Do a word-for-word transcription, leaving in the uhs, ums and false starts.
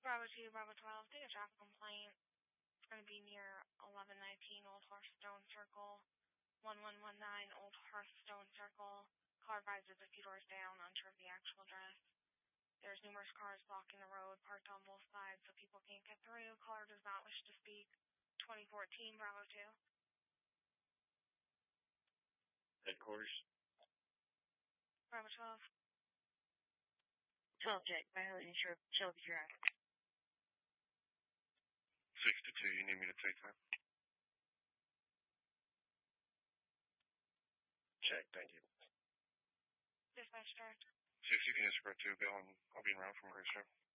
Bravo two, Bravo twelve, take a traffic complaint. It's going to be near eleven nineteen Old Hearthstone Circle, one one one nine Old Hearthstone Circle. Car advisor a few doors down, unsure of the actual address. There's numerous cars blocking the road, parked on both sides, so people can't get through. Caller does not wish to speak. twenty fourteen, Bravo two. Headquarters. Bravo twelve. twelve, Jack. Violent Sheriff Shelby Drive. sixty-two, you need me to take that? Check, thank you. Dispatch director. sixty, can you spread two, Bill, and I'll be around from Grace, sir.